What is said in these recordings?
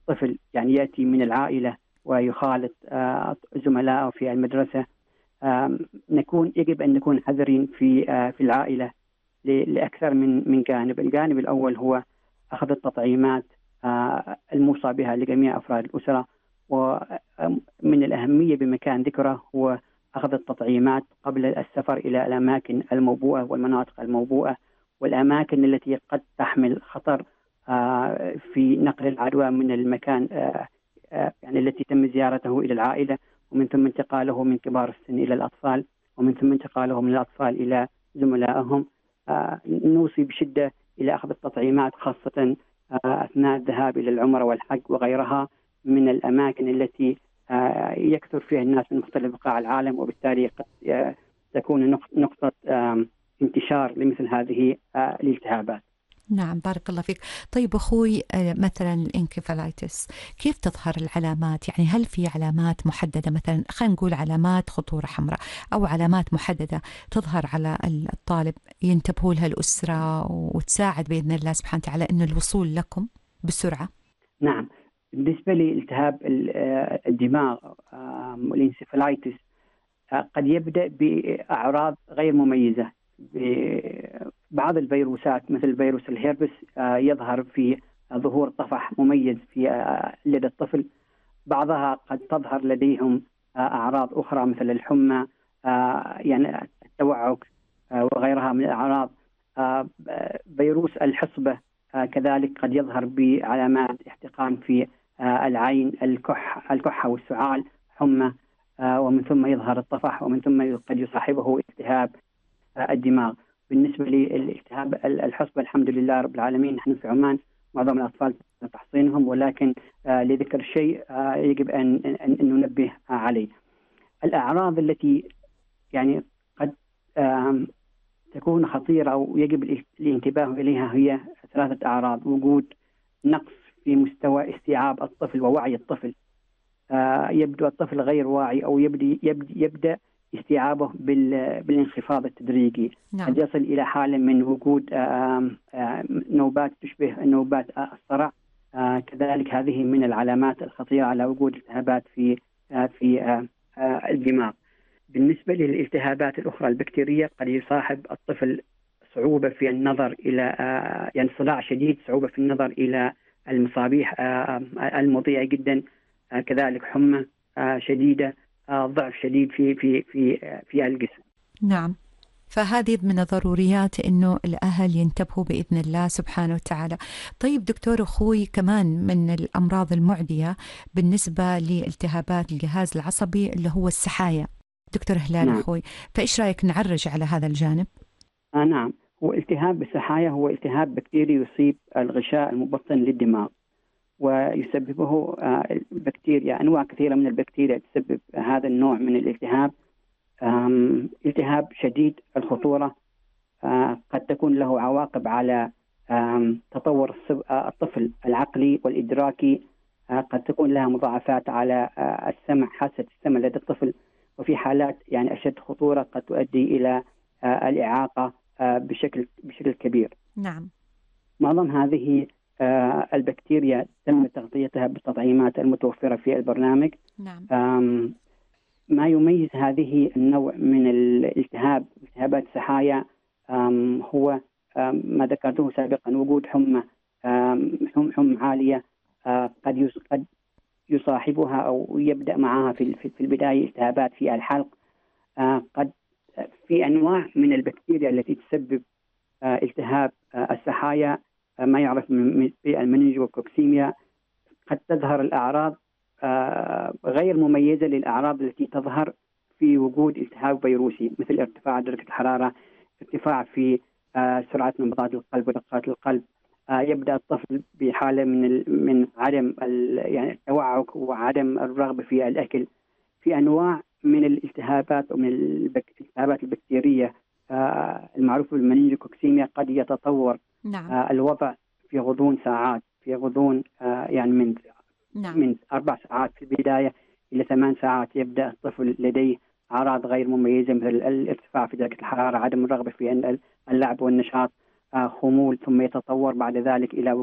الطفل يعني يأتي من العائلة ويخالط زملائه في المدرسة، يجب أن نكون حذرين في العائلة لأكثر من جانب. الجانب الأول هو أخذ التطعيمات الموصى بها لجميع أفراد الأسرة، ومن الأهمية بمكان ذكره هو أخذ التطعيمات قبل السفر إلى الأماكن الموبوءة والمناطق الموبوءة والأماكن التي قد تحمل خطر في نقل العدوى من المكان يعني التي تم زيارته إلى العائلة، ومن ثم انتقاله من كبار السن إلى الأطفال، ومن ثم انتقاله من الأطفال إلى زملائهم. نوصي بشدة إلى أخذ التطعيمات، خاصة أثناء الذهاب إلى العمرة والحج وغيرها من الأماكن التي يكثر فيها الناس من مختلف بقاع العالم، وبالتالي قد تكون نقطة انتشار لمثل هذه الالتهابات. نعم، بارك الله فيك. طيب أخوي، مثلا الإنكفالايتس كيف تظهر العلامات؟ يعني هل في علامات محددة، مثلا خلينا نقول علامات خطورة حمراء أو علامات محددة تظهر على الطالب ينتبهوا لها الأسرة وتساعد بإذن الله سبحانه وتعالى إنه الوصول لكم بسرعة؟ نعم، بالنسبة لالتهاب الدماغ الإنكفالايتس قد يبدأ بأعراض غير مميزة. بعض الفيروسات مثل فيروس الهيربس يظهر في ظهور طفح مميز في لدى الطفل. بعضها قد تظهر لديهم أعراض أخرى مثل الحمى، يعني التوعك وغيرها من الأعراض. فيروس الحصبة كذلك قد يظهر بعلامات احتقان في العين، الكحة والسعال، حمى، ومن ثم يظهر الطفح، ومن ثم قد يصاحبه التهاب الدماغ. بالنسبة للالتهاب الحصبة الحمد لله رب العالمين نحن في عمان معظم الأطفال تحصينهم، ولكن لذكر شيء يجب أن ننبه عليه. الأعراض التي يعني قد تكون خطيرة أو يجب الانتباه إليها هي 3 أعراض: وجود نقص في مستوى استيعاب الطفل ووعي الطفل، يبدو الطفل غير واعي أو يبدأ استيعابه بالانخفاض التدريجي. نعم. قد يصل إلى حالة من وجود نوبات تشبه نوبات الصرع. كذلك هذه من العلامات الخطيرة على وجود التهابات في الدماغ. بالنسبة للالتهابات الأخرى البكتيرية قد يصاحب الطفل صعوبة في النظر إلى يعني صداع شديد، صعوبة في النظر إلى المصابيح المضيئة جدا، كذلك حمى شديدة، ضعف شديد في الجسم. نعم، فهذه من الضروريات إنه الأهل ينتبهوا بإذن الله سبحانه وتعالى. طيب دكتور أخوي، كمان من الأمراض المعدية بالنسبة لالتهابات الجهاز العصبي اللي هو السحايا دكتور هلال. نعم. أخوي، فإيش رأيك نعرج على هذا الجانب؟ نعم، هو التهاب السحايا هو التهاب بكتيري يصيب الغشاء المبطن للدماغ، ويسببه البكتيريا، أنواع كثيرة من البكتيريا تسبب هذا النوع من الالتهاب. التهاب شديد الخطورة، قد تكون له عواقب على تطور الطفل العقلي والإدراكي، قد تكون لها مضاعفات على السمع، حاسة السمع لدى الطفل، وفي حالات يعني أشد خطورة قد تؤدي إلى الإعاقة بشكل كبير. نعم. معظم هذه البكتيريا تم تغطيتها بالتطعيمات المتوفرة في البرنامج. نعم. ما يميز هذه النوع من التهابات السحايا هو ما ذكرته سابقا: وجود حمى عالية، قد يصاحبها أو يبدأ معها في البداية التهابات في الحلق. قد في أنواع من البكتيريا التي تسبب التهاب السحايا، ما يعرف بالمننجوكوكسيميا، قد تظهر الأعراض غير مميزة للأعراض التي تظهر في وجود التهاب فيروسي، مثل ارتفاع درجة الحرارة، ارتفاع في سرعة نبضات القلب ودقات القلب. يبدأ الطفل بحالة من عدم يعني التوعك وعدم الرغبة في الأكل. في أنواع من الالتهابات ومن الالتهابات البكتيرية المعروفة بالمننجوكوكسيميا قد يتطور الوضع في غضون ساعات، في غضون يعني من 4 ساعات في البداية إلى 8 ساعات. يبدأ الطفل لديه أعراض غير مميزة مثل الارتفاع في درجة الحرارة، عدم الرغبة في اللعب والنشاط، خمول، ثم يتطور بعد ذلك إلى وجود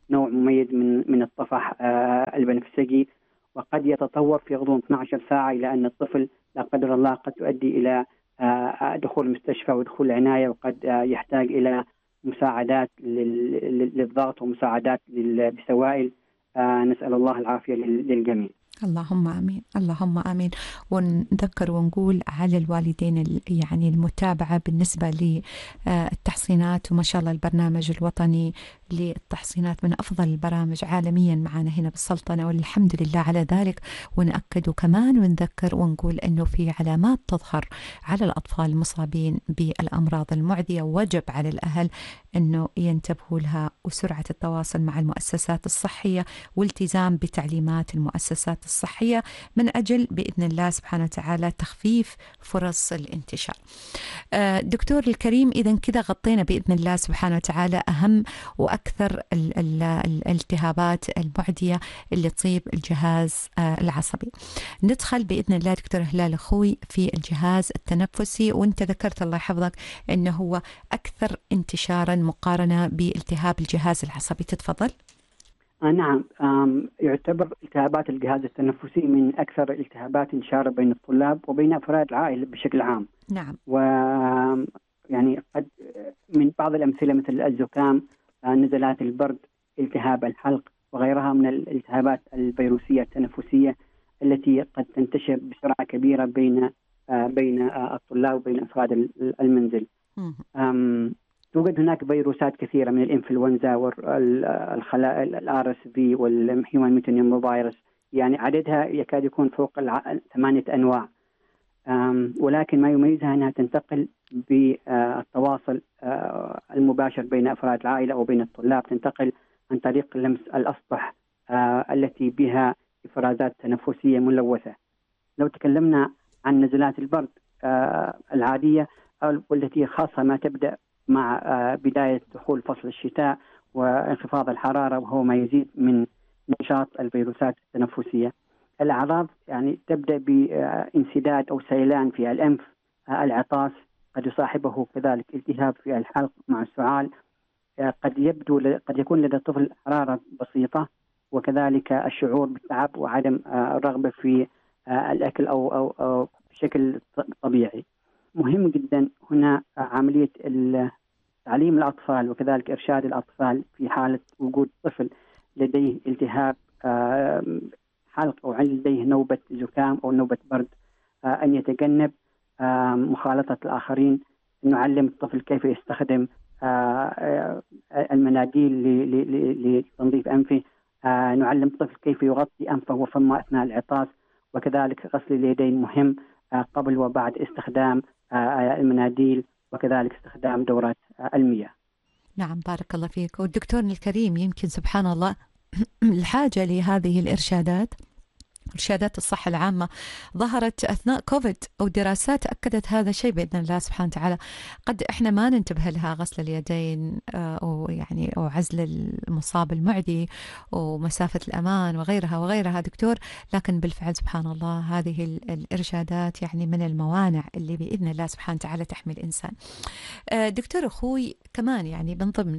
نوع مميز من الطفح البنفسجي، وقد يتطور في غضون 12 ساعة إلى أن الطفل لا قدر الله قد تؤدي إلى دخول المستشفى ودخول العناية، وقد يحتاج إلى مساعدات للضغط ومساعدات بسوائل. نسأل الله العافية للجميع. اللهم آمين، اللهم آمين. ونذكر ونقول على الوالدين يعني المتابعة بالنسبة للتحصينات، وما شاء الله البرنامج الوطني للتحصينات من أفضل البرامج عالميا معنا هنا بالسلطنة، والحمد لله على ذلك. ونأكد كمان ونذكر ونقول أنه في علامات تظهر على الأطفال المصابين بالأمراض المعدية، وجب على الأهل أنه ينتبهوا لها، وسرعة التواصل مع المؤسسات الصحية والتزام بتعليمات المؤسسات الصحية من أجل بإذن الله سبحانه وتعالى تخفيف فرص الانتشار. دكتور الكريم، إذن كذا غطينا بإذن الله سبحانه وتعالى أهم وأكثر الالتهابات المعدية اللي تصيب الجهاز العصبي. ندخل بإذن الله دكتور هلال أخوي في الجهاز التنفسي، وانت ذكرت الله يحفظك أنه هو أكثر انتشارا مقارنة بالتهاب الجهاز العصبي. تتفضل. نعم، يعتبر التهابات الجهاز التنفسي من أكثر الالتهابات انتشارا بين الطلاب وبين أفراد العائلة بشكل عام. نعم. ويعني قد من بعض الأمثلة مثل الزكام، نزلات البرد، التهاب الحلق، وغيرها من الالتهابات الفيروسية التنفسية التي قد تنتشر بسرعة كبيرة بين الطلاب وبين أفراد المنزل. توجد هناك فيروسات كثيرة من الإنفلونزا والخلايا الRSV والهيومن ميتونيوم فيروس، يعني عددها يكاد يكون فوق 8 أنواع. ولكن ما يميزها أنها تنتقل بالتواصل المباشر بين أفراد العائلة أو بين الطلاب، تنتقل عن طريق لمس الأسطح التي بها إفرازات تنفسية ملوثة. لو تكلمنا عن نزلات البرد العادية والتي خاصة ما تبدأ مع بداية دخول فصل الشتاء وانخفاض الحرارة، وهو ما يزيد من نشاط الفيروسات التنفسية. الأعراض يعني تبدأ بانسداد أو سيلان في الأنف، العطاس، قد يصاحبه كذلك التهاب في الحلق مع السعال، قد يكون لدى الطفل حرارة بسيطة، وكذلك الشعور بالتعب وعدم الرغبة في الأكل أو بشكل طبيعي. مهم جدا هنا عملية تعليم الأطفال وكذلك إرشاد الأطفال في حالة وجود طفل لديه التهاب حلق أو لديه نوبة زكام أو نوبة برد، أن يتجنب مخالطة الآخرين، نعلم الطفل كيف يستخدم المناديل لتنظيف أنفه، نعلم الطفل كيف يغطي أنفه وفمه أثناء العطاس، وكذلك غسل اليدين مهم قبل وبعد استخدام المناديل، وكذلك استخدام دورات المياه. نعم، بارك الله فيك. والدكتور الكريم، يمكن سبحان الله الحاجة لهذه الإرشادات، إرشادات الصحة العامة، ظهرت أثناء كوفيد، ودراسات أكدت هذا الشيء بإذن الله سبحانه وتعالى. قد إحنا ما ننتبه لها، غسل اليدين ويعني وعزل المصاب المعدي ومسافة الأمان وغيرها وغيرها دكتور، لكن بالفعل سبحان الله هذه الإرشادات يعني من الموانع اللي بإذن الله سبحانه وتعالى تحمي الإنسان. دكتور أخوي، كمان يعني من ضمن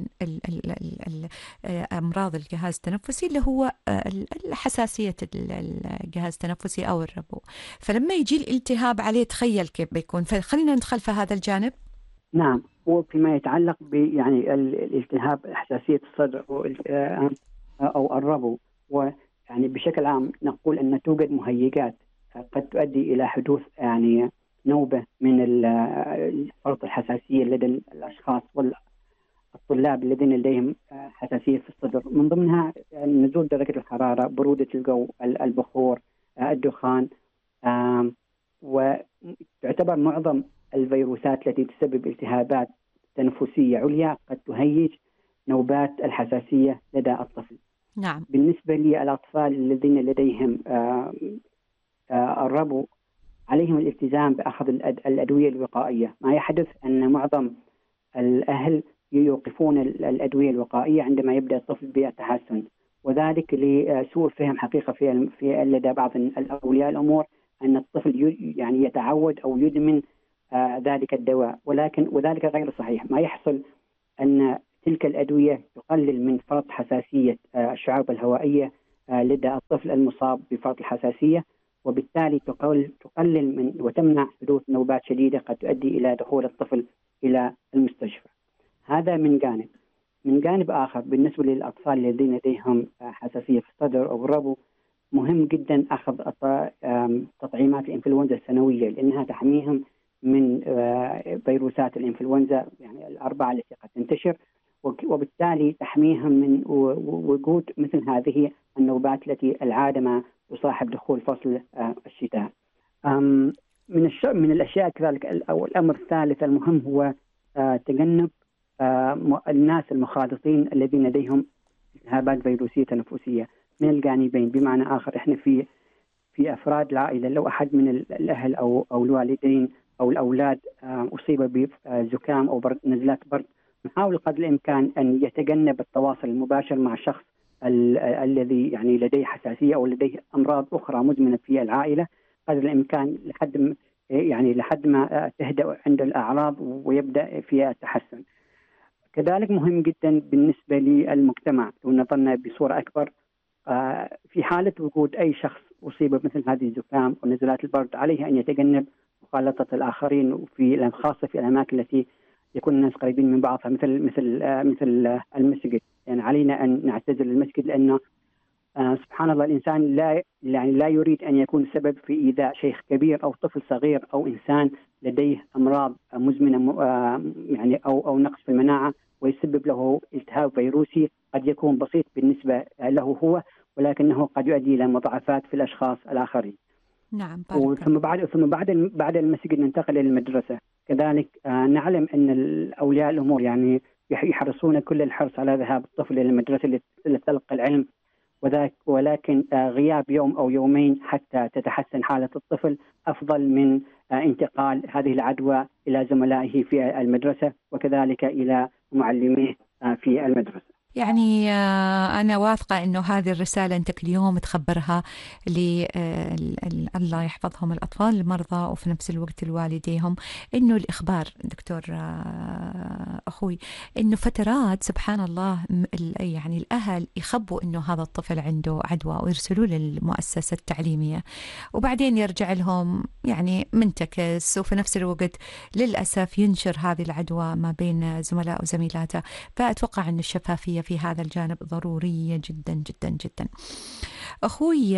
أمراض الجهاز التنفسي اللي هو حساسية الجهاز التنفسي أو الربو، فلما يجي الالتهاب عليه تخيل كيف بيكون. فخلينا ندخل في هذا الجانب. نعم، وفيما يتعلق يعني الالتهاب حساسية الصدر أو الربو، ويعني بشكل عام نقول أن توجد مهيجات قد تؤدي إلى حدوث يعني نوبة من فرط الحساسية لدى الأشخاص والطلاب الذين لديهم حساسية في الصدر، من ضمنها نزول درجة الحرارة، برودة الجو، البخور، الدخان. وتعتبر معظم الفيروسات التي تسبب التهابات تنفسية عليا قد تهيج نوبات الحساسية لدى الطفل. نعم. بالنسبة للأطفال الذين لديهم الربو، عليهم الالتزام بأخذ الأدوية الوقائية. ما يحدث أن معظم الأهل يوقفون الأدوية الوقائية عندما يبدأ الطفل بالتحسن، وذلك لسوء فهم حقيقة في لدى بعض أولياء الأمور أن الطفل يعني يتعود أو يدمن ذلك الدواء، وذلك غير صحيح. ما يحصل أن تلك الأدوية تقلل من فرط حساسية الشعاب الهوائية لدى الطفل المصاب بفرط الحساسية، وبالتالي تقلل من وتمنع حدوث نوبات شديدة قد تؤدي إلى دخول الطفل إلى المستشفى. هذا من جانب. من جانب آخر، بالنسبة للأطفال الذين لديهم حساسية في الصدر أو الربو، مهم جدا أخذ تطعيمات الإنفلونزا السنوية، لأنها تحميهم من فيروسات الإنفلونزا، يعني الأربعة التي قد تنتشر، وبالتالي تحميهم من وجود مثل هذه النوبات التي العادة ما تصاحب دخول فصل الشتاء. من الأشياء كذلك أو الأمر الثالث المهم هو تجنب الناس المخالطين الذين لديهم التهابات فيروسية تنفسية من الجانبين. بمعنى آخر، إحنا في أفراد العائلة لو أحد من الأهل أو الوالدين أو الأولاد أصيب بزكام أو نزلات برد، نحاول قدر الإمكان أن يتجنب التواصل المباشر مع الشخص الذي يعني لديه حساسية أو لديه أمراض أخرى مزمنة في العائلة قدر الإمكان لحد ما تهدأ عند الأعراض ويبدأ في التحسن. كذلك مهم جدا بالنسبة للمجتمع، لو نظرنا بصورة أكبر، في حالة وجود أي شخص أصيب بمثل هذه الزكام ونزلات البرد، عليه أن يتجنب مخالطة الآخرين، وفي خاصة في الأماكن التي يكون الناس قريبين من بعضها مثل المسجد. يعني علينا أن نعتزل المسجد، لأنه سبحان الله الإنسان لا يريد أن يكون سبب في إيذاء شيخ كبير أو طفل صغير أو إنسان لديه أمراض مزمنة يعني أو نقص في المناعة، ويسبب له التهاب فيروسي قد يكون بسيط بالنسبة له هو، ولكنه قد يؤدي إلى مضاعفات في الأشخاص الآخرين. نعم. ثم بعد المسجد ننتقل إلى المدرسة. كذلك نعلم أن أولياء الأمور يعني يحرصون كل الحرص على ذهاب الطفل إلى المدرسة لتلقي العلم، ولكن غياب يوم أو يومين حتى تتحسن حالة الطفل أفضل من انتقال هذه العدوى إلى زملائه في المدرسة وكذلك إلى معلميه في المدرسة. يعني أنا واثقة أنه هذه الرسالة أنت كل يوم تخبرها الله يحفظهم الأطفال المرضى وفي نفس الوقت الوالديهم، أنه الإخبار دكتور أخوي أنه فترات سبحان الله يعني الأهل يخبوا أنه هذا الطفل عنده عدوى ويرسلوه للمؤسسة التعليمية، وبعدين يرجع لهم يعني منتكس، وفي نفس الوقت للأسف ينشر هذه العدوى ما بين زملاء وزميلاته. فأتوقع أن الشفافية في هذا الجانب ضرورية جدا جدا جدا. أخوي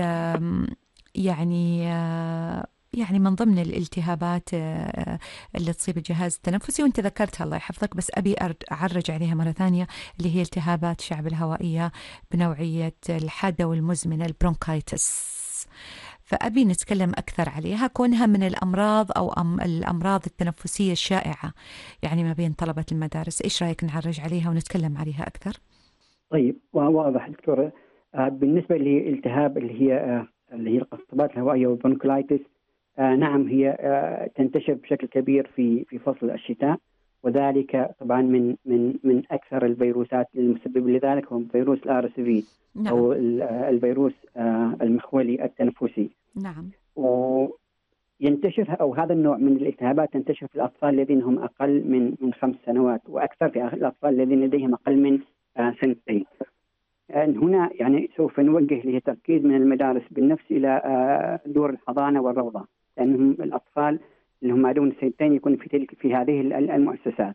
يعني من ضمن الالتهابات اللي تصيب الجهاز التنفسي، وانت ذكرتها الله يحفظك، بس أبي أعرج عليها مرة ثانية، اللي هي التهابات الشعب الهوائية بنوعية الحادة والمزمنة البرونكايتس. فأبي نتكلم أكثر عليها كونها من الأمراض أو الأمراض التنفسية الشائعة يعني ما بين طلبة المدارس. إيش رأيك نعرج عليها ونتكلم عليها أكثر؟ طيب، واضح دكتورة. بالنسبة للالتهاب اللي هي القصبات الهوائية والبرونكولايتس، نعم هي تنتشر بشكل كبير في فصل الشتاء، وذلك طبعا من أكثر الفيروسات المسببة لذلك هو فيروس الRSV. نعم. أو الفيروس المخولي التنفسي. نعم. وينتشر أو هذا النوع من الالتهابات تنتشر في الأطفال الذين هم أقل من 5 سنوات، وأكثر في الأطفال الذين لديهم أقل من 2 سنين. هنا يعني سوف نوجه تركيز من المدارس بالنفس إلى دور الحضانة والروضة، لأنهم الأطفال اللي هم دون 2 سنين يكون في هذه المؤسسات.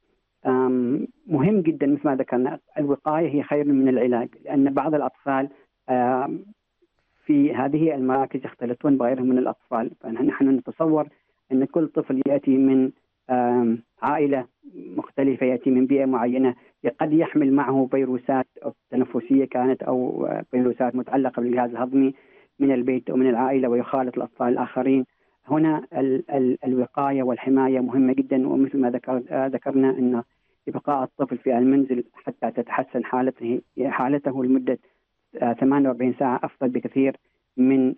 مهم جدا مثل ما ذكرنا، الوقاية هي خير من العلاج، لأن بعض الأطفال في هذه المراكز يختلطون بغيرهم من الأطفال. فنحن نتصور أن كل طفل يأتي من عائلة مختلفة، يأتي من بيئة معينة، قد يحمل معه فيروسات تنفسية كانت أو فيروسات متعلقة بالجهاز الهضمي من البيت أو من العائلة، ويخالط الأطفال الآخرين. هنا الوقاية والحماية مهمة جدا، ومثل ما ذكرنا أن إبقاء الطفل في المنزل حتى تتحسن حالته لمدة 48 ساعة أفضل بكثير من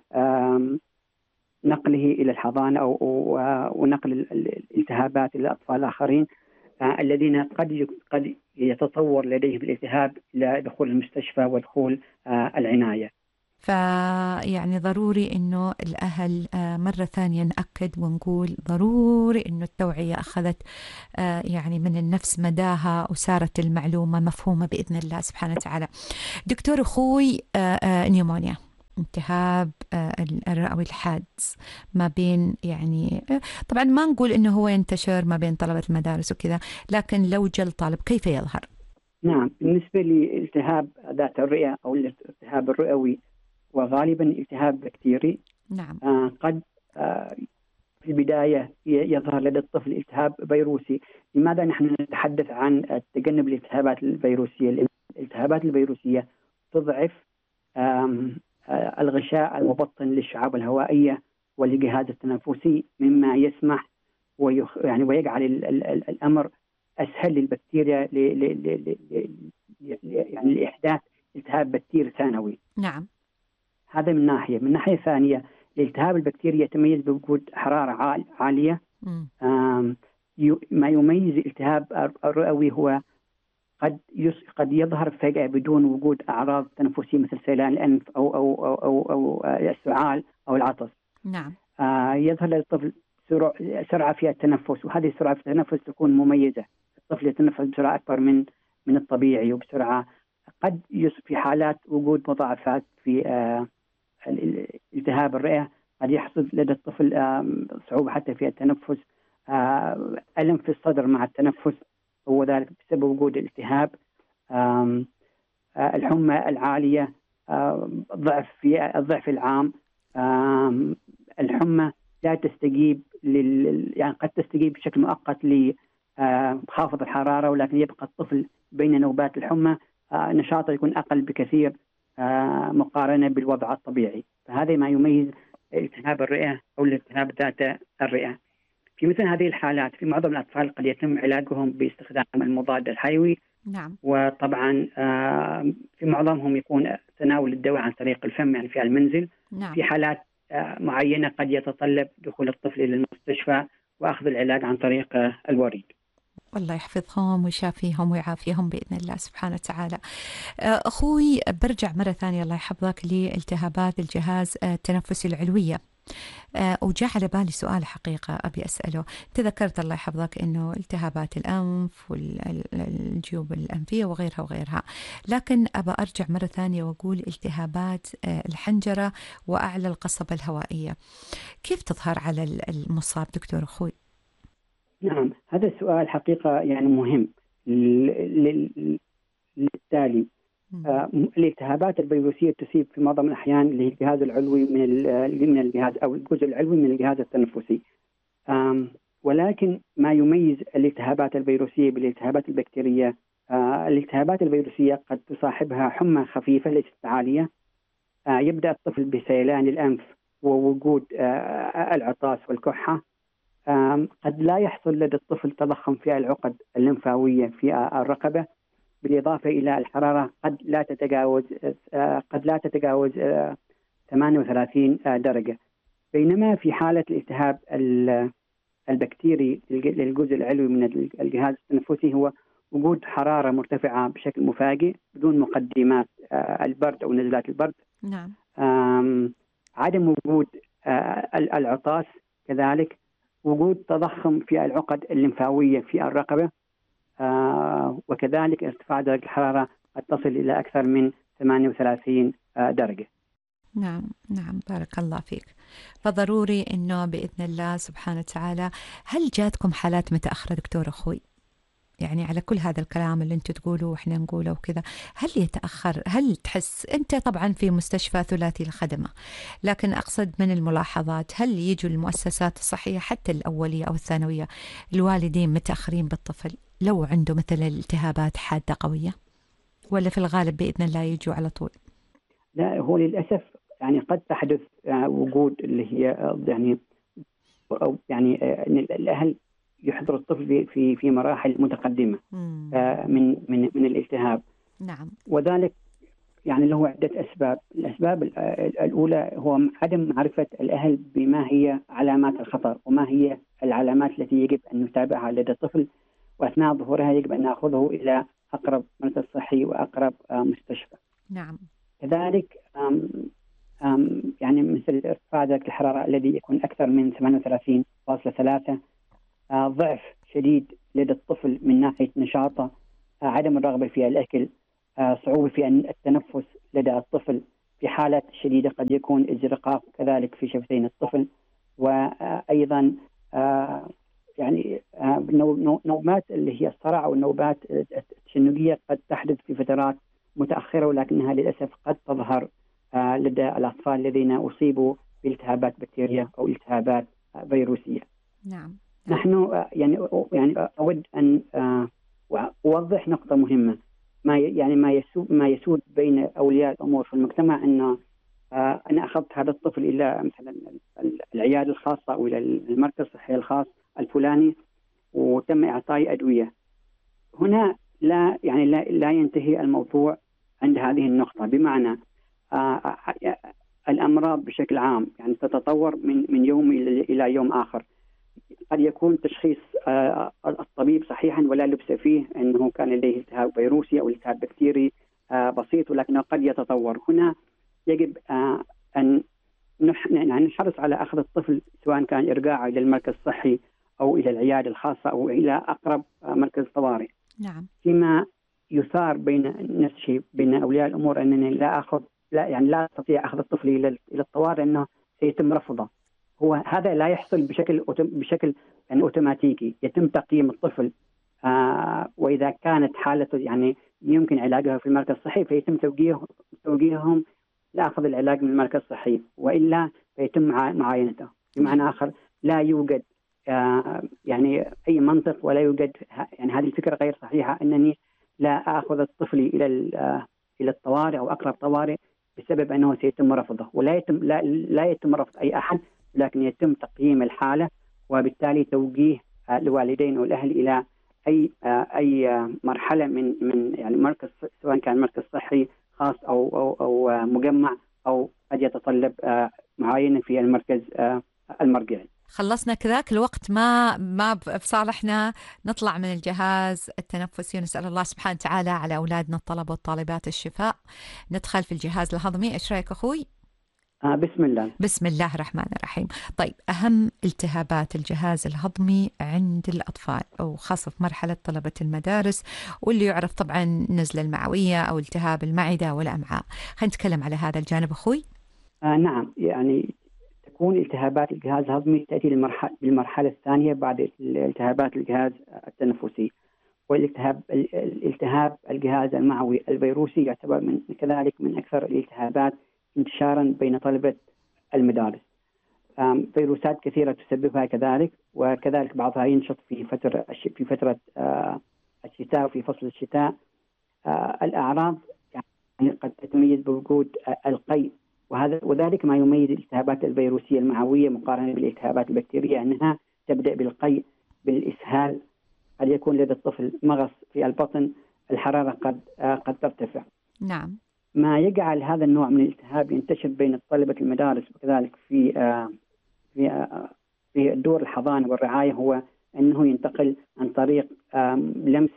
نقله إلى الحضانة ونقل الالتهابات إلى الأطفال الآخرين الذين قد يتطور لديهم الالتهاب إلى دخول المستشفى ودخول العناية. فيعني ضروري إنه الأهل مرة ثانية نأكد ونقول ضروري إنه التوعية أخذت يعني من النفس مداها وصارت المعلومة مفهومة بإذن الله سبحانه وتعالى. دكتور أخوي، نيمونيا، التهاب الرئوي الحاد ما بين يعني طبعا ما نقول إنه هو ينتشر ما بين طلبة المدارس وكذا، لكن لو جل طالب كيف يظهر؟ نعم، بالنسبة لالتهاب ذات الرئة أو الالتهاب الرئوي وغالبا التهاب بكتيري. نعم. قد في البداية يظهر لدى الطفل التهاب فيروسي. لماذا نحن نتحدث عن تجنب الالتهابات الفيروسية؟ الالتهابات الفيروسية تضعف الغشاء المبطن للشعاب الهوائية والجهاز التنفسي، مما يسمح ويجعل الأمر أسهل للبكتيريا يعني لإحداث التهاب بكتيري ثانوي. نعم. هذا من ناحية. من ناحية ثانية، الالتهاب البكتيري يتميز بوجود حرارة عالية. ما يميز الالتهاب الرئوي هو قد يظهر فجأة بدون وجود أعراض تنفسية مثل سيلان الأنف أو السعال أو العطس. نعم. يظهر للطفل سرعة في التنفس، وهذه السرعة في التنفس تكون مميزة. الطفل يتنفس بسرعة أكبر من الطبيعي وبسرعة. قد في حالات وجود مضاعفات في التهاب الرئة، قد يحصل لدى الطفل صعوبة حتى في التنفس، ألم في الصدر مع التنفس، هو ذلك بسبب وجود الالتهاب. الحمى العالية، الضعف العام. الحمى لا تستجيب يعني قد تستجيب بشكل مؤقت لخافض الحرارة، ولكن يبقى الطفل بين نوبات الحمى نشاطه يكون أقل بكثير مقارنة بالوضع الطبيعي. فهذا ما يميز التهاب الرئة أو الالتهاب ذات الرئة. في مثل هذه الحالات في معظم الأطفال قد يتم علاجهم باستخدام المضاد الحيوي. نعم. وطبعا في معظمهم يكون تناول الدواء عن طريق الفم، يعني في المنزل. نعم. في حالات معينة قد يتطلب دخول الطفل إلى المستشفى وأخذ العلاج عن طريق الوريد. والله يحفظهم ويشافيهم ويعافيهم بإذن الله سبحانه وتعالى. أخوي برجع مرة ثانية الله يحفظك لالتهابات الجهاز التنفسي العلوية. وجاء على بالي سؤال حقيقة أبي أسأله. تذكرت الله يحفظك أنه التهابات الأنف والجيوب الأنفية وغيرها وغيرها، لكن أبى أرجع مرة ثانية وأقول التهابات الحنجرة وأعلى القصبة الهوائية كيف تظهر على المصاب دكتور أخوي؟ نعم، هذا السؤال حقيقة يعني مهم للتالي. الالتهابات الفيروسية تصيب في معظم الأحيان الجهاز العلوي من الجهاز أو الجزء العلوي من الجهاز التنفسي. ولكن ما يميز الالتهابات الفيروسية بالالتهابات البكتيرية، الالتهابات الفيروسية قد تصاحبها حمى خفيفة ليست عالية. يبدأ الطفل بسيلان الأنف ووجود العطاس والكحة. قد لا يحصل لدى الطفل تضخم في العقد الليمفاوية في الرقبة، بالإضافة إلى الحرارة قد لا تتجاوز 38 درجة. بينما في حالة الالتهاب البكتيري للجزء العلوي من الجهاز التنفسي هو وجود حرارة مرتفعة بشكل مفاجئ بدون مقدمات البرد أو نزلات البرد. نعم. عدم وجود العطاس، كذلك وجود تضخم في العقد الليمفاوية في الرقبة، وكذلك ارتفاع درجة الحرارة قد تصل إلى أكثر من 38 درجة. نعم نعم، بارك الله فيك. فضروري إنه بإذن الله سبحانه وتعالى. هل جاتكم حالات متأخرة دكتور أخوي؟ يعني على كل هذا الكلام اللي أنتم تقولوا وإحنا نقوله وكذا، هل يتأخر؟ هل تحس أنت طبعا في مستشفى ثلاثي الخدمة، لكن أقصد من الملاحظات، هل يجوا المؤسسات الصحية حتى الأولية أو الثانوية الوالدين متأخرين بالطفل لو عنده مثل التهابات حادة قوية، ولا في الغالب بإذن الله يجوا على طول؟ لا، هو للأسف يعني قد تحدث وجود اللي هي يعني الأهل يحضر الطفل في مراحل متقدمة من الالتهاب. نعم. وذلك يعني له عدة أسباب. الأسباب الأولى هو عدم معرفة الأهل بما هي علامات الخطر وما هي العلامات التي يجب أن نتابعها لدى الطفل، وأثناء ظهورها يجب أن نأخذه إلى أقرب مركز صحي وأقرب مستشفى. نعم. كذلك يعني مثل ارتفاع درجة الحرارة الذي يكون أكثر من 38.3، ضعف شديد لدى الطفل من ناحية نشاطه، عدم الرغبة في الأكل، صعوبة في التنفس لدى الطفل، في حالات شديدة قد يكون ازرقاق كذلك في شفتين الطفل، وأيضا يعني نوبات اللي هي الصرع أو النوبات التشنجية قد تحدث في فترات متأخرة، ولكنها للأسف قد تظهر لدى الأطفال الذين أصيبوا بالتهابات بكتيرية أو التهابات فيروسية. نعم. نحن يعني أود أن أوضح نقطة مهمة. ما يسود بين أولياء الأمور في المجتمع أن أنا أخذت هذا الطفل إلى مثلا العيادة الخاصة أو إلى المركز الصحي الخاص الفلاني وتم إعطائي أدوية. هنا لا ينتهي الموضوع عند هذه النقطة، بمعنى الأمراض بشكل عام يعني تتطور من يوم إلى يوم آخر. قد يكون تشخيص الطبيب صحيحا ولا لبس فيه أنه كان لديه التهاب فيروسي أو التهاب بكتيري بسيط، ولكنه قد يتطور. هنا يجب أن نحرص على أخذ الطفل سواء كان إرجاعه إلى المركز الصحي أو إلى العيادة الخاصة أو إلى أقرب مركز طوارئ. نعم. فيما يثار نفس الشيء بين أولياء الأمور أنني لا أستطيع أخذ الطفل إلى الطوارئ، أنه سيتم رفضه. هو هذا لا يحصل بشكل يعني أوتوماتيكي. يتم تقييم الطفل، وإذا كانت حالته يعني يمكن علاجها في المركز الصحي فيتم توجيههم لأخذ العلاج من المركز الصحي، وإلا فيتم معاينته. بمعنى آخر لا يوجد يعني أي منطق ولا يوجد يعني هذه الفكرة غير صحيحة أنني لا أخذ الطفل إلى الطوارئ أو أقرب طوارئ بسبب أنه سيتم رفضه. لا يتم رفض أي أحد، لكن يتم تقييم الحالة وبالتالي توجيه الوالدين والأهل إلى أي مرحلة من يعني مركز، سواء كان مركز صحي خاص أو مجمع، أو قد يتطلب معاينة في المركز المرجعي. خلصنا كذاك الوقت ما بصالحنا نطلع من الجهاز التنفسي، ونسأل الله سبحانه وتعالى على أولادنا الطلبة والطالبات الشفاء. ندخل في الجهاز الهضمي. إيش رأيك أخوي؟ بسم الله. بسم الله الرحمن الرحيم. طيب، أهم التهابات الجهاز الهضمي عند الأطفال وخاصة في مرحلة طلبة المدارس، واللي يعرف طبعا نزلة المعوية أو التهاب المعدة والأمعاء. خلينا نتكلم على هذا الجانب أخوي. نعم، يعني تكون التهابات الجهاز الهضمي تأتي بالمرحلة الثانية بعد التهابات الجهاز التنفسي. والالتهاب الجهاز المعوي الفيروسي يعتبر كذلك من أكثر الالتهابات انتشارا بين طلبة المدارس. فيروسات كثيرة تسببها كذلك، وكذلك بعضها ينشط في فترة الشتاء وفي فصل الشتاء. الأعراض يعني قد تتميز بوجود القيء، وذلك ما يميز الالتهابات الفيروسية المعوية مقارنة بالالتهابات البكتيرية، أنها تبدأ بالقيء، بالإسهال، قد يكون لدى الطفل مغص في البطن، الحرارة قد ترتفع. نعم. ما يجعل هذا النوع من الالتهاب ينتشر بين طلبة المدارس وكذلك في دور الحضانة والرعاية هو أنه ينتقل عن طريق لمس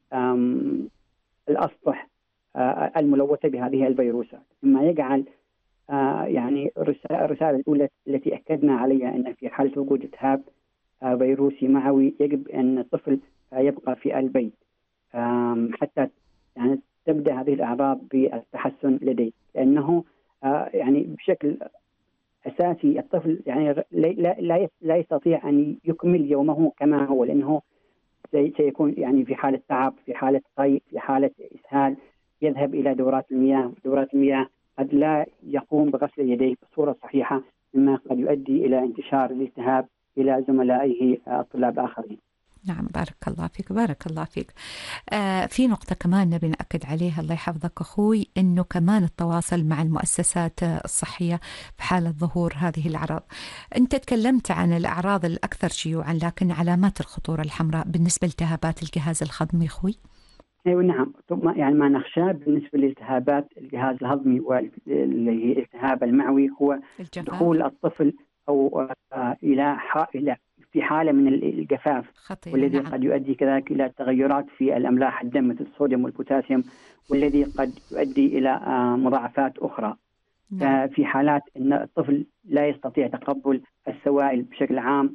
الأسطح الملوثة بهذه الفيروسات، مما يجعل يعني الرسالة الأولى التي أكدنا عليها أن في حالة وجود التهاب فيروسي معوي يجب أن الطفل يبقى في البيت حتى يعني تبدأ هذه الأعراض بالتحسن لديه، لأنه يعني بشكل أساسي الطفل يعني لا يستطيع أن يكمل يومه كما هو، لأنه سيكون يعني في حالة تعب، في حالة قيء، في حالة إسهال، يذهب إلى دورات المياه قد لا يقوم بغسل يديه بصورة صحيحة، مما قد يؤدي إلى انتشار الالتهاب إلى زملائه الطلاب آخرين. نعم، بارك الله فيك، بارك الله فيك. في نقطة كمان نبي نأكد عليها، الله يحفظك أخوي، إنه كمان التواصل مع المؤسسات الصحية في حالة ظهور هذه الأعراض. أنت تكلمت عن الأعراض الأكثر شيوعا، لكن علامات الخطورة الحمراء بالنسبة لالتهابات الجهاز الهضمي أخوي؟ أيوة نعم، يعني ما نخشاه بالنسبة لالتهابات الجهاز الهضمي والالتهاب المعوي هو دخول الطفل أو إلى في حالة من الجفاف خطيرة، والذي نعم. قد يؤدي كذلك إلى تغيرات في الأملاح الدم مثل الصوديوم والبوتاسيوم، والذي قد يؤدي إلى مضاعفات أخرى. نعم. في حالات أن الطفل لا يستطيع تقبل السوائل بشكل عام.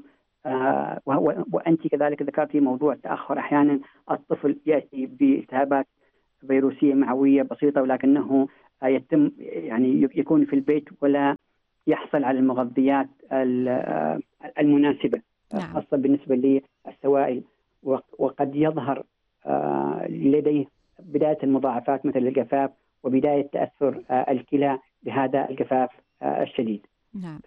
وأنت كذلك ذكرتي موضوع تأخر، أحيانا الطفل يأتي بالتهابات فيروسية معوية بسيطة، ولكنه يتم يعني يكون في البيت ولا يحصل على المغذيات المناسبة، نعم. خاصة بالنسبة للسوائل، وقد يظهر لديه بداية المضاعفات مثل الجفاف وبداية تأثر الكلى بهذا الجفاف الشديد. نعم.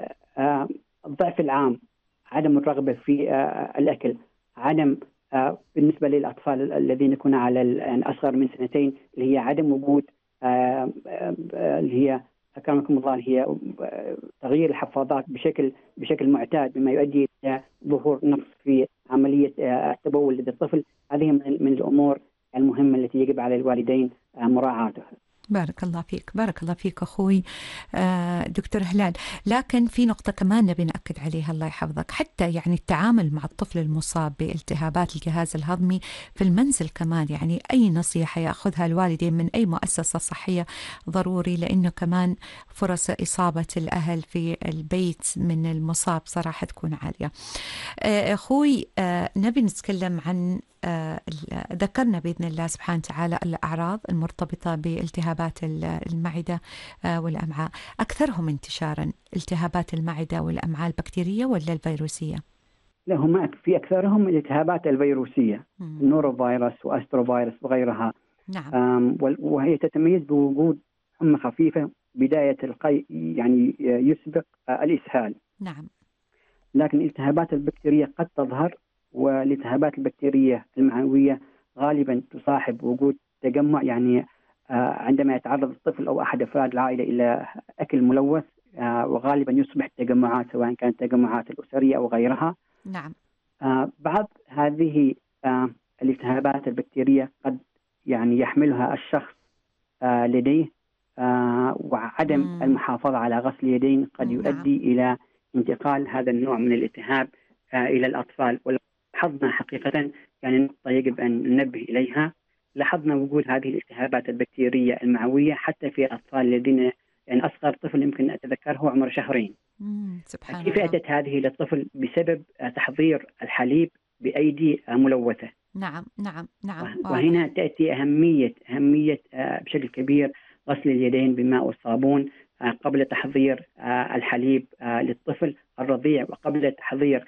الضعف العام، عدم الرغبة في الأكل، عدم بالنسبة للأطفال الذين يكونوا على أصغر من 2 اللي هي عدم وجود اللي هي أكرمكم الله اللي هي تغيير الحفاضات بشكل معتاد، بما يؤدي إلى ظهور نقص في عملية التبول لدى الطفل. هذه من الأمور المهمة التي يجب على الوالدين مراعاتها. بارك الله فيك، بارك الله فيك أخوي دكتور هلال. لكن في نقطة كمان نبي نأكد عليها الله يحفظك، حتى يعني التعامل مع الطفل المصاب بالتهابات الجهاز الهضمي في المنزل كمان، يعني أي نصيحة يأخذها الوالدين من أي مؤسسة صحية ضروري، لأنه كمان فرص إصابة الأهل في البيت من المصاب صراحة تكون عالية. أخوي نبي نتكلم عن ذكرنا بإذن الله سبحانه وتعالى الأعراض المرتبطة بالتهابات المعدة والأمعاء. أكثرهم انتشارا التهابات المعدة والأمعاء البكتيرية ولا الفيروسية؟ لا، هم في أكثرهم الالتهابات الفيروسية، النوروفيروس وأستروفيروس وغيرها. نعم. وهي تتميز بوجود حمى خفيفة بداية القيء، يعني يسبق الإسهال. نعم. لكن الالتهابات البكتيرية قد تظهر، والالتهابات البكتيرية المعوية غالبا تصاحب وجود تجمع، يعني عندما يتعرض الطفل أو أحد أفراد العائلة إلى أكل ملوث، وغالبا يصبح تجمعات سواء كانت تجمعات الأسرية أو غيرها. نعم. بعض هذه الالتهابات البكتيرية قد يعني يحملها الشخص لديه، وعدم المحافظة على غسل اليدين قد يؤدي إلى انتقال هذا النوع من الالتهاب إلى الأطفال. ولاحظنا حقيقة يعني نقطة يجب أن ننبه إليها، لاحظنا وجود هذه الالتهابات البكتيرية المعوية حتى في الأطفال الذين يعني أصغر طفل يمكن أتذكره عمره 2 شهر. سبحان كيف الله. أتت هذه للطفل؟ بسبب تحضير الحليب بأيدي ملوثة. نعم. نعم. نعم. وهنا تأتي أهمية بشكل كبير غسل اليدين بالماء والصابون قبل تحضير الحليب للطفل الرضيع، وقبل تحضير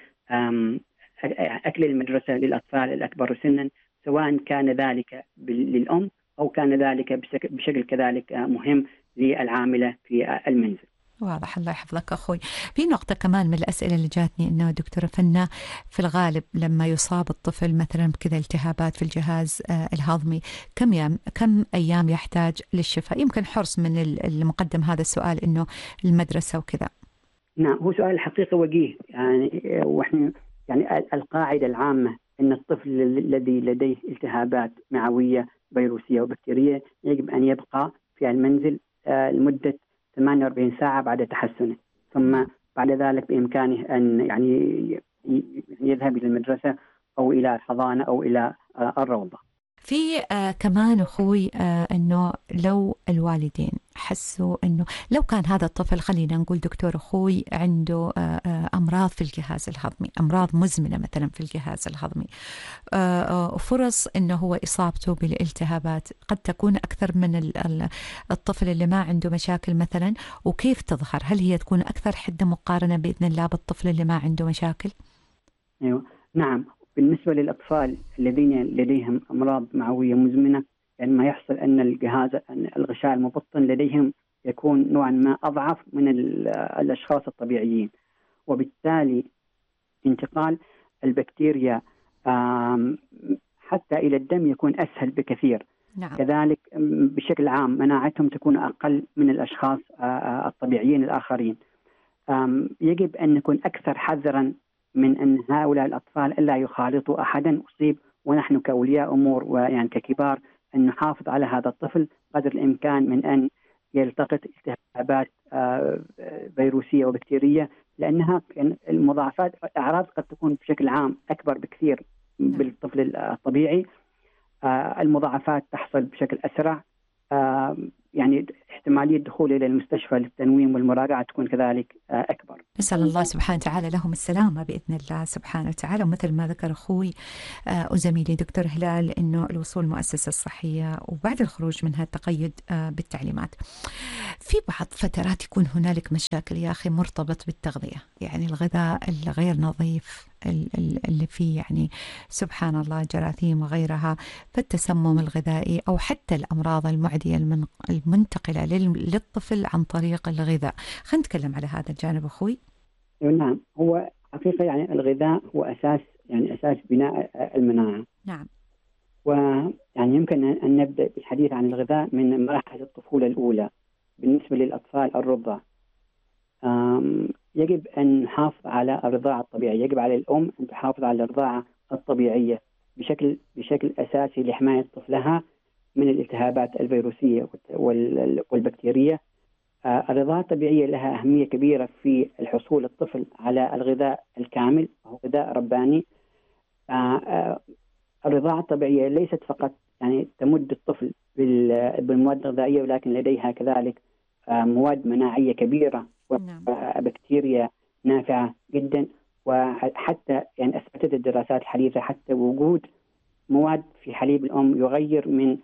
أكل المدرسة للأطفال الأكبر سنا، سواء كان ذلك للأم أو كان ذلك بشكل كذلك مهم للعاملة في المنزل. واضح، الله يحفظك أخوي. في نقطة كمان من الأسئلة اللي جاتني إنه دكتورة فنا، في الغالب لما يصاب الطفل مثلا بكذا التهابات في الجهاز الهضمي، كم أيام يحتاج للشفاء؟ يمكن حرص من المقدم هذا السؤال إنه المدرسة وكذا. نعم، هو سؤال الحقيقة وجيه، يعني وإحنا يعني القاعدة العامة أن الطفل الذي لديه التهابات معوية فيروسية وبكتيرية يجب أن يبقى في المنزل لمدة 48 ساعة بعد تحسنه، ثم بعد ذلك بإمكانه أن يعني يذهب إلى المدرسة أو إلى الحضانة أو إلى الروضة. في كمان أخوي أنه لو الوالدين حسوا أنه لو كان هذا الطفل، خلينا نقول دكتور أخوي، عنده أمراض في الجهاز الهضمي، أمراض مزمنة مثلا في الجهاز الهضمي، فرص أنه هو إصابته بالالتهابات قد تكون أكثر من الطفل اللي ما عنده مشاكل مثلا، وكيف تظهر؟ هل هي تكون أكثر حدة مقارنة بإذن الله بالطفل اللي ما عنده مشاكل؟ أيوة، نعم. بالنسبة للأطفال الذين لديهم أمراض معوية مزمنة، يعني ما يحصل أن الغشاء المبطن لديهم يكون نوعا ما أضعف من الأشخاص الطبيعيين، وبالتالي انتقال البكتيريا حتى إلى الدم يكون أسهل بكثير. نعم. كذلك بشكل عام مناعتهم تكون أقل من الأشخاص الطبيعيين الآخرين. يجب أن نكون أكثر حذرا من أن هؤلاء الأطفال ألا يخالطوا أحدا أصيب، ونحن كأولياء أمور ويعني ككبار أن نحافظ على هذا الطفل قدر الإمكان من أن يلتقط التهابات فيروسية وبكتيرية، لأنها المضاعفات الأعراض قد تكون بشكل عام أكبر بكثير بالطفل الطبيعي. المضاعفات تحصل بشكل أسرع، يعني احتمالية دخول إلى المستشفى للتنويم والمراجعة تكون كذلك أكبر. نسأل الله سبحانه وتعالى لهم السلامة بإذن الله سبحانه وتعالى. ومثل ما ذكر أخوي وزميلي دكتور هلال أنه الوصول المؤسسة الصحية وبعد الخروج منها التقيد بالتعليمات. في بعض فترات يكون هنالك مشاكل يا أخي مرتبط بالتغذية، يعني الغذاء الغير نظيف اللي فيه يعني سبحان الله جراثيم وغيرها، فالتسمم الغذائي أو حتى الأمراض المعدية المنتقلة للطفل عن طريق الغذاء. خلينا نتكلم على هذا الجانب أخوي. نعم، هو حقيقة يعني الغذاء هو أساس بناء المناعة. نعم. ويعني يمكن أن نبدأ بالحديث عن الغذاء من مراحل الطفولة الأولى. بالنسبة للأطفال الرضع يجب أن نحافظ على الرضاعة الطبيعية، يجب على الأم أن تحافظ على الرضاعة الطبيعية بشكل أساسي لحماية طفلها من الالتهابات الفيروسية والبكتيرية. الرضاعة الطبيعية لها أهمية كبيرة في الحصول الطفل على الغذاء الكامل وهو غذاء رباني. الرضاعة الطبيعية ليست فقط يعني تمد الطفل بالمواد الغذائية، ولكن لديها كذلك مواد مناعية كبيرة وبكتيريا نافعة جدا. وحتى يعني أثبتت الدراسات الحديثة حتى وجود مواد في حليب الأم يغير من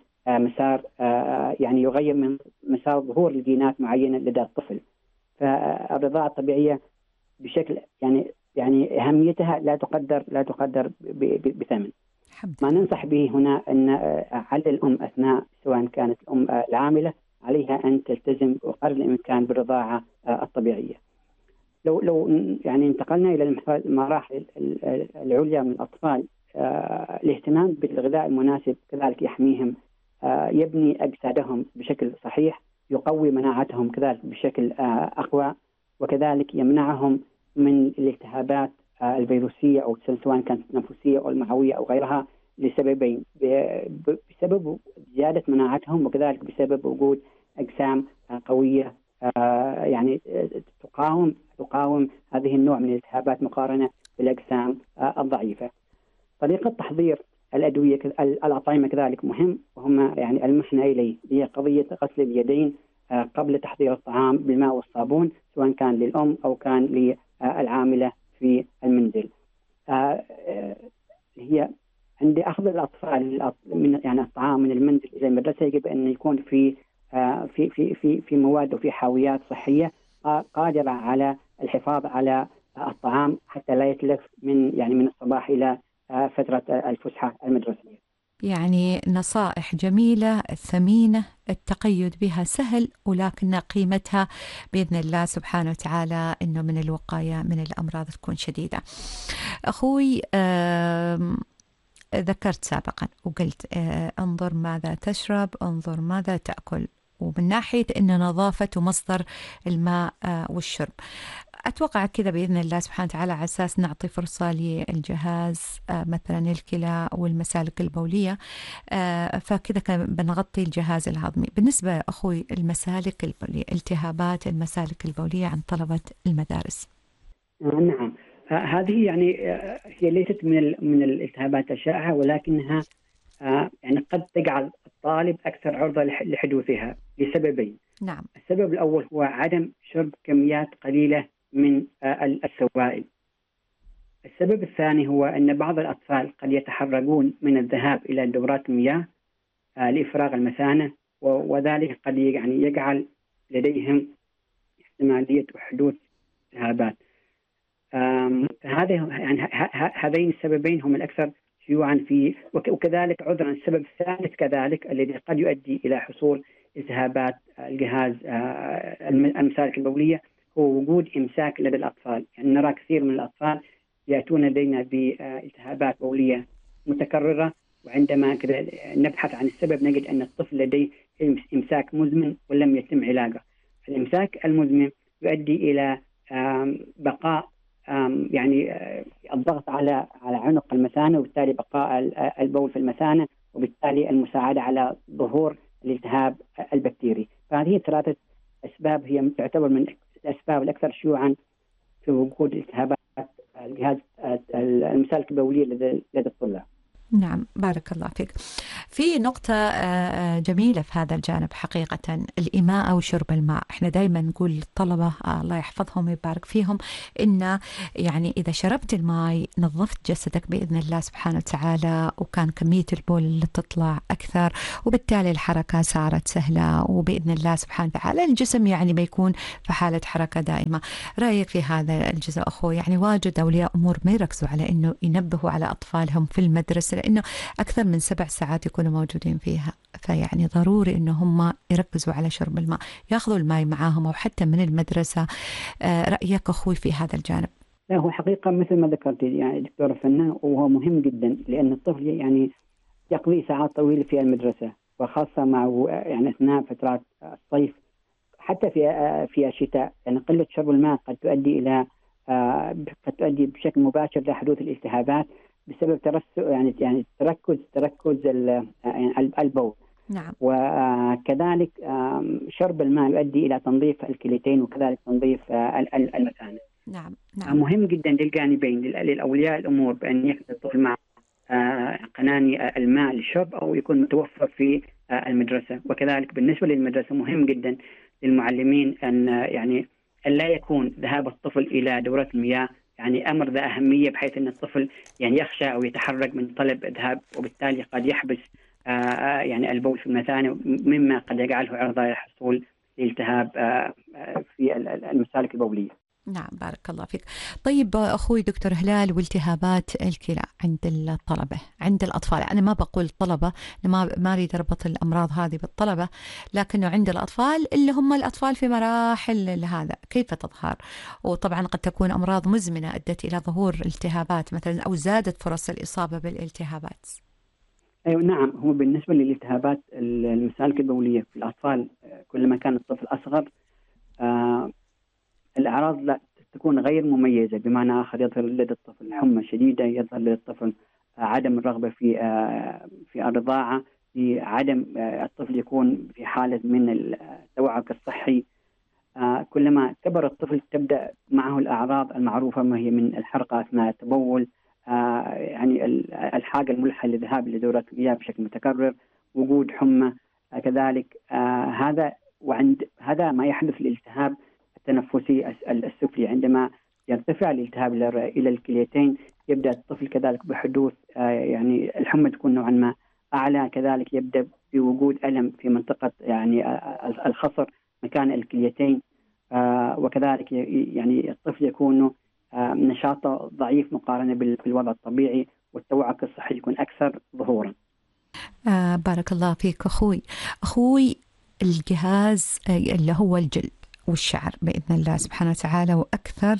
مسار ظهور الجينات معينة لدى الطفل. فالرضاعة الطبيعية بشكل يعني أهميتها لا تقدر بثمن. ما ننصح به هنا أن على الأم أثناء سواء كانت الأم العاملة عليها أن تلتزم قدر الإمكان بالرضاعة الطبيعية. لو يعني انتقلنا إلى المراحل العليا من الأطفال، الاهتمام بالغذاء المناسب كذلك يحميهم، يبني أجسادهم بشكل صحيح، يقوي مناعتهم كذلك بشكل أقوى، وكذلك يمنعهم من الالتهابات الفيروسية أو سواء كانت تنفسية أو المعوية أو غيرها لسببين: بسبب زيادة مناعتهم، وكذلك بسبب وجود أجسام قوية يعني تقاوم هذه النوع من الالتهابات مقارنة بالأجسام الضعيفة. طريقة تحضير الأدوية الأطعمة كذلك مهم، وهم يعني المحنا إليه هي قضية غسل اليدين قبل تحضير الطعام بالماء والصابون، سواء كان للأم أو كان للعاملة في المنزل. هي عند أخذ الأطفال من يعني الطعام من المنزل إلى المدرسة يجب أن يكون في في في في في مواد وفي حاويات صحية قادرة على الحفاظ على الطعام حتى لا يتلف من الصباح إلى فترة الفسحة المدرسية. يعني نصائح جميلة ثمينة، التقيد بها سهل، ولكن قيمتها بإذن الله سبحانه وتعالى إنه من الوقاية من الأمراض تكون شديدة. أخوي ذكرت سابقا وقلت انظر ماذا تشرب، انظر ماذا تأكل، ومن ناحية إن نظافة ومصدر الماء والشرب. أتوقع كذا بإذن الله سبحانه وتعالى على أساس نعطي فرصة للجهاز مثلا الكلى والمسالك البولية، فكذا بنغطي الجهاز الهضمي. بالنسبة أخوي المسالك البولية، التهابات المسالك البولية عند طلبة المدارس. نعم، هذه يعني هي ليست من الالتهابات الشائعة، ولكنها يعني قد تجعل الطالب أكثر عرضة لحدوثها لسببين. نعم. السبب الأول هو عدم شرب كميات قليلة من السوائل. السبب الثاني هو أن بعض الأطفال قد يتحرجون من الذهاب إلى دورات المياه لإفراغ المثانة، وذلك قد يعني يجعل لديهم احتمالية حدوث التهابات. هذين السببين هم الأكثر شيوعا وكذلك عذرا السبب الثالث كذلك الذي قد يؤدي إلى حصول التهابات الجهاز المسالك البولية هو وجود إمساك لدى الأطفال. يعني نرى كثير من الأطفال يأتون لدينا بالتهابات بولية متكررة، وعندما نبحث عن السبب نجد أن الطفل لديه إمساك مزمن ولم يتم علاجه. الإمساك المزمن يؤدي إلى بقاء يعني الضغط على عنق المثانة، وبالتالي بقاء البول في المثانة، وبالتالي المساعدة على ظهور الالتهاب البكتيري. فهذه ثلاثة أسباب هي تعتبر من الأسباب الأكثر شيوعا في وجود التهابات الجهاز المسالك البولية لدى الطلاب. نعم، بارك الله فيك. في نقطة جميلة في هذا الجانب حقيقة، الإماءة وشرب الماء. احنا دايما نقول للطلبة الله يحفظهم ويبارك فيهم إن يعني إذا شربت الماء نظفت جسدك بإذن الله سبحانه وتعالى، وكان كمية البول اللي تطلع أكثر، وبالتالي الحركة صارت سهلة، وبإذن الله سبحانه وتعالى الجسم يعني بيكون في حالة حركة دائمة. رأيك في هذا الجزء أخوي؟ يعني واجد أولياء أمور ما يركزوا على إنه ينبهوا على أطفالهم في المدرسة، لأنه أكثر من 7 ساعات يكونوا موجودين فيها، فيعني ضروري إنه هم يركزوا على شرب الماء، ياخذوا الماء معاهم أو حتى من المدرسة. رأيك أخوي في هذا الجانب؟ لا، هو حقيقة مثل ما ذكرت يعني دكتورة فنان، وهو مهم جدا، لأن الطفل يعني يقضي ساعات طويلة في المدرسة، وخاصة مع يعني أثناء فترات الصيف، حتى في الشتاء. يعني قلة شرب الماء قد تؤدي إلى قد تؤدي بشكل مباشر لحدوث الالتهابات بسبب يعني تركز يعني البول. نعم. وكذلك شرب الماء يؤدي إلى تنظيف الكليتين، وكذلك تنظيف المثانة. نعم. نعم. مهم جدا للجانبين، للأولياء الأمور، بأن يحدث الطفل مع قناني الماء للشرب أو يكون متوفر في المدرسة. وكذلك بالنسبة للمدرسة مهم جدا للمعلمين أن يعني أن لا يكون ذهاب الطفل إلى دورات المياه يعني أمر ذا أهمية، بحيث أن الطفل يعني يخشى أو يتحرك من طلب الذهاب، وبالتالي قد يحبس يعني البول في المثانة، مما قد يجعله عرضة للحصول لالتهاب في المسالك البولية. نعم، بارك الله فيك. طيب أخوي دكتور هلال، والتهابات الكلى عند الطلبة، عند الأطفال، أنا ما بقول طلبة، ما أريد أربط الأمراض هذه بالطلبة، لكنه عند الأطفال اللي هم الأطفال في مراحل هذا، كيف تظهر؟ وطبعا قد تكون أمراض مزمنة أدت إلى ظهور التهابات مثلا، أو زادت فرص الإصابة بالالتهابات. أيوة نعم، هو بالنسبة للالتهابات المسالك البولية في الأطفال، كلما كان الطفل أصغر الأعراض لا تكون غير مميزة. بمعنى آخر، يظهر لدى الطفل حمى شديدة، يظهر لدى الطفل عدم الرغبة في الرضاعة، في عدم الطفل يكون في حالة من التوعك الصحي. كلما كبر الطفل تبدأ معه الأعراض المعروفة، ما هي من الحرقة أثناء التبول، يعني الحاجة الملحة للذهاب لدورة المياه بشكل متكرر، وجود حمى كذلك. هذا ما يحدث الالتهاب التنفسي السفلي. عندما يرتفع الالتهاب إلى الكليتين يبدأ الطفل كذلك بحدوث يعني الحمى تكون نوعا ما أعلى، كذلك يبدأ بوجود ألم في منطقة يعني الخصر مكان الكليتين، وكذلك يعني الطفل يكون نشاطه ضعيف مقارنة بالوضع الطبيعي، والتوعك الصحي يكون أكثر ظهورا. بارك الله فيك أخوي الجهاز اللي هو الجلد والشعر بإذن الله سبحانه وتعالى، وأكثر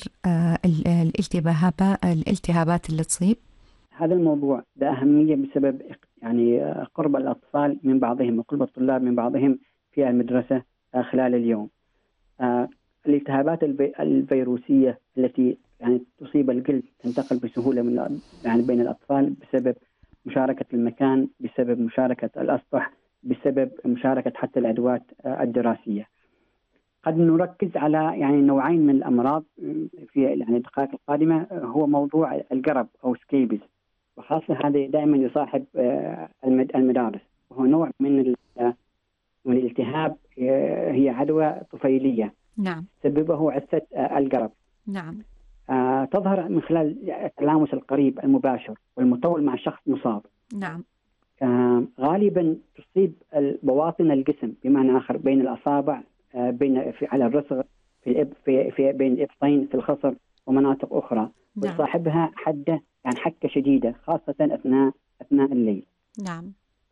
الالتهابات اللي تصيب. هذا الموضوع ده أهمية بسبب يعني قرب الأطفال من بعضهم وقرب الطلاب من بعضهم في المدرسة خلال اليوم. الالتهابات الفيروسية التي يعني تصيب الجلد تنتقل بسهولة من يعني بين الأطفال بسبب مشاركة المكان، بسبب مشاركة الأسطح، بسبب مشاركة حتى الأدوات الدراسية. قد نركز على يعني نوعين من الأمراض في يعني الدقائق القادمة، هو موضوع الجرب أو سكيبز، وخاصة هذا دائما يصاحب المدارس، وهو نوع من الالتهاب، هي عدوى طفيلية. نعم. سببه عثة الجرب. نعم. تظهر من خلال التلامس القريب المباشر والمطول مع شخص مصاب. نعم. غالبا تصيب بواطن الجسم، بمعنى آخر بين الأصابع، على الرسغ، بين الإبطين، في الخصر ومناطق أخرى. نعم. وصاحبها حدة يعني حكة شديدة، خاصة أثناء الليل. نعم.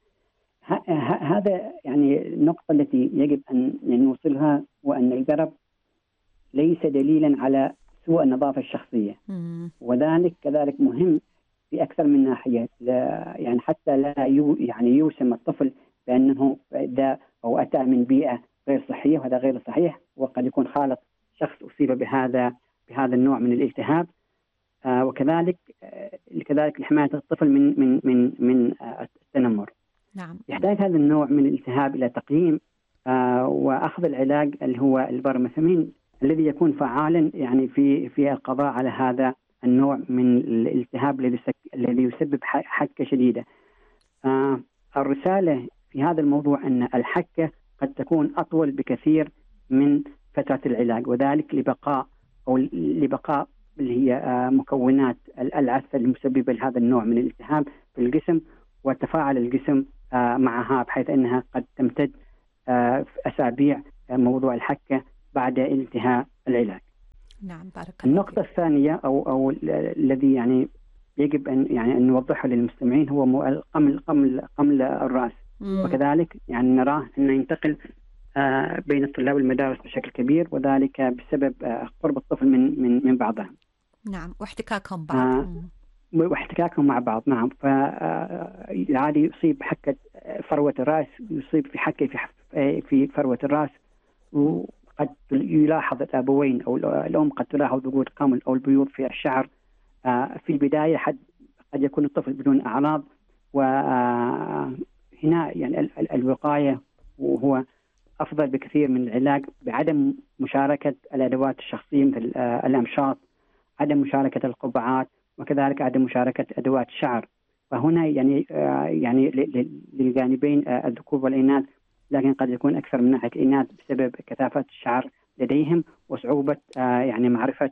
هذا يعني النقطة التي يجب أن نوصلها، وأن الجرب ليس دليلا على سوء النظافة الشخصية، وذلك كذلك مهم في أكثر من ناحية، يعني حتى لا يعني يوسم الطفل بأنه أو أتى من بيئة غير صحية، وهذا غير صحيح، وقد يكون خالط شخص أصيب بهذا النوع من الالتهاب. وكذلك لحماية الطفل من التنمر. نعم. يحتاج هذا النوع من الالتهاب إلى تقييم وأخذ العلاج اللي هو البارميثامين، الذي يكون فعالا يعني في القضاء على النوع من الالتهاب الذي يسبب حكة شديدة. الرسالة في هذا الموضوع أن الحكة قد تكون أطول بكثير من فترة العلاج، وذلك لبقاء اللي هي مكونات العسل المسببة لهذا النوع من الالتهاب في الجسم، وتفاعل الجسم معها بحيث أنها قد تمتد أسابيع موضوع الحكة بعد انتهاء العلاج. نعم، بارك الله. النقطة الثانية أو الذي يعني يجب أن نوضحه للمستمعين هو قمل الرأس. وكذلك يعني نراه أنه ينتقل بين طلاب المدارس بشكل كبير، وذلك بسبب قرب الطفل من بعضهم. نعم، واحتكاكهم بعض. واحتكاكهم مع بعض. نعم. فالعادي يصيب حكة فروة الرأس، يصيب في حكة في فروة الرأس، وقد يلاحظ الأبوين أو الأم قد تلاحظ وجود قمل أو البيوض في الشعر في البداية. قد يكون الطفل بدون أعراض، وهنا يعني الوقاية وهو أفضل بكثير من العلاج، بعدم مشاركة الأدوات الشخصية مثل الأمشاط، عدم مشاركة القبعات، وكذلك عدم مشاركة أدوات الشعر. فهنا يعني للجانبين الذكور والإناث، لكن قد يكون أكثر من ناحية الإناث بسبب كثافة الشعر لديهم وصعوبة يعني معرفة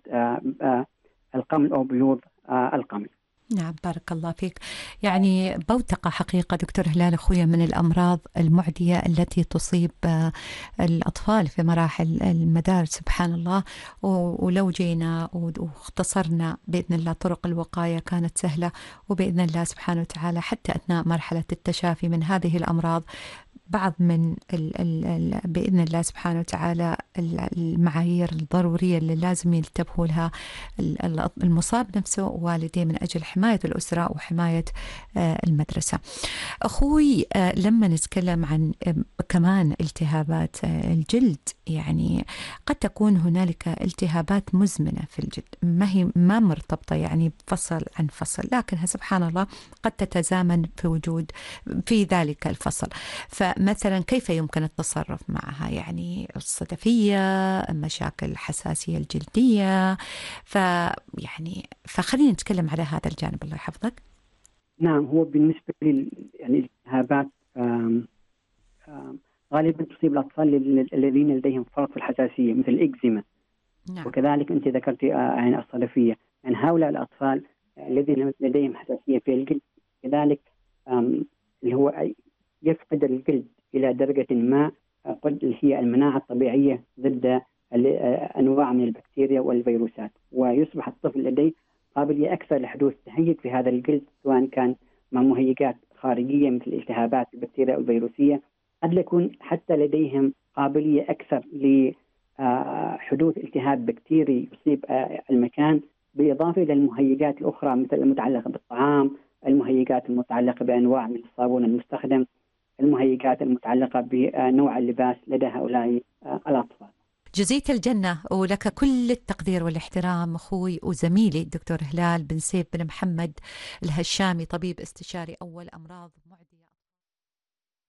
القمل أو بيوض القمل. نعم، بارك الله فيك. يعني بوتقة حقيقة دكتور هلال أخويا من الأمراض المعدية التي تصيب الأطفال في مراحل المدارس، سبحان الله. ولو جينا واختصرنا بإذن الله طرق الوقاية كانت سهلة، وبإذن الله سبحانه وتعالى حتى أثناء مرحلة التشافي من هذه الأمراض بعض من بإذن الله سبحانه وتعالى المعايير الضرورية اللي لازم ينتبهوا لها المصاب نفسه ووالديه من أجل حماية الأسرة وحماية المدرسة. أخوي، لما نتكلم عن كمان التهابات الجلد، يعني قد تكون هنالك التهابات مزمنة في الجلد ما مرتبطة يعني فصل عن فصل، لكنها سبحان الله قد تتزامن في ذلك الفصل. فمثلا كيف يمكن التصرف معها؟ يعني الصدفية، مشاكل حساسية الجلدية، فخلينا نتكلم على هذا الجانب، الله يحفظك. نعم، هو بالنسبة يعني الالتهابات غالبا تصيب الأطفال الذين لديهم فرط في الحساسية مثل الإكزيما. نعم. وكذلك أنت ذكرتي يعني الصدفية. يعني هؤلاء الأطفال الذين لديهم حساسية في الجلد كذلك اللي هو يفقد الجلد إلى درجة ما قد هي المناعة الطبيعية ضد أنواع من البكتيريا والفيروسات، ويصبح الطفل لديه قابلية أكثر لحدوث تهيج في هذا الجلد، سواء كان مع مهيجات خارجية مثل الالتهابات البكتيريا والفيروسية. قد يكون حتى لديهم قابلية أكثر لحدوث التهاب بكتيري يصيب المكان، بالإضافة إلى المهيجات الأخرى مثل المتعلقة بالطعام، المهيجات المتعلقة بأنواع من الصابون المستخدم، المهيجات المتعلقة بنوع اللباس لدى هؤلاء الأطفال. جزيت الجنة ولك كل التقدير والاحترام أخوي وزميلي الدكتور هلال بن سيف بن محمد الهشامي، طبيب استشاري أول أمراض معدية.